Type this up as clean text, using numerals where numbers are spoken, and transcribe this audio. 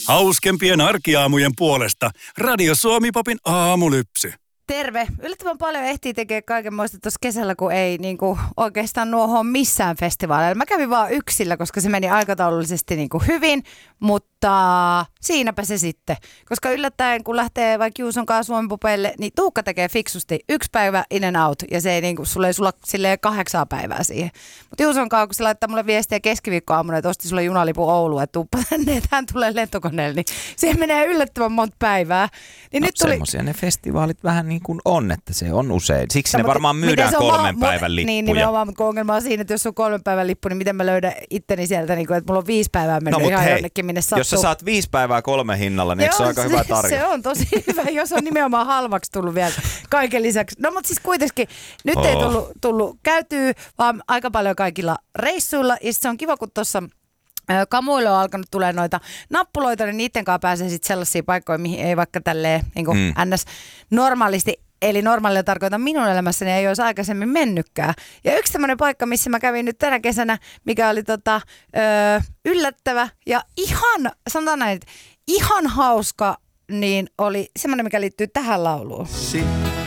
Hauskempien arkiaamujen puolesta Radio Suomi-popin aamulypsy. Terve. Yllättävän paljon ehtii tekemään kaikenmoista tuossa kesällä, kun ei oikeastaan nuohon missään festivaaleilla. Mä kävin vaan yksillä, koska se meni aikataulullisesti hyvin, mutta siinäpä se sitten. Koska yllättäen, kun lähtee vaikka Juuson kanssa Suomi-popeille, niin Tuukka tekee fiksusti 1 päivä in and out, ja se ei sulle ei sulla silleen 8 päivää siihen. Mutta Juuson kanssa, kun se laittaa mulle viestiä keskiviikkoaamuna, että osti sulle junalipun Ouluun, että tuuppa tänne, että hän tulee lentokoneelle, niin siihen menee yllättävän monta päivää. Niin nyt semmoisia ne festivaalit vähän niin kuin on, että se on usein. Siksi ne varmaan myydään 3 päivän lippuja. Niin, nimenomaan, mutta ongelma on siinä, että jos on 3 päivän lippu, niin miten mä löydän itteni sieltä, että mulla on 5 päivää mennyt ihan jonnekin, minne sattuu. Jos sä saat 5 päivää 3 hinnalla, niin eikö se ole aika hyvä tarjous? Se on tosi hyvä, jos on nimenomaan halvaksi tullut vielä kaiken lisäksi. No mutta siis kuitenkin, nyt ei tullut käytyä, vaan aika paljon kaikilla reissuilla. Ja se on kiva, kun tuossa kamuille on alkanut tulee noita nappuloita, niin niiden kanssa pääsee sitten sellaisiin paikkoihin, mihin ei vaikka tälleen ns. Normaalisti, eli normaalia tarkoitan minun elämässäni, ei olisi aikaisemmin mennytkään. Ja yksi tämmöinen paikka, missä mä kävin nyt tänä kesänä, mikä oli yllättävä ja ihan, sanotaan näin, ihan hauska, niin oli semmoinen, mikä liittyy tähän lauluun.